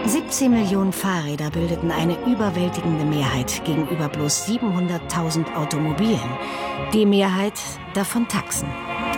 17 Millionen Fahrräder bildeten eine überwältigende Mehrheit gegenüber bloß 700.000 Automobilen. Die Mehrheit davon Taxen.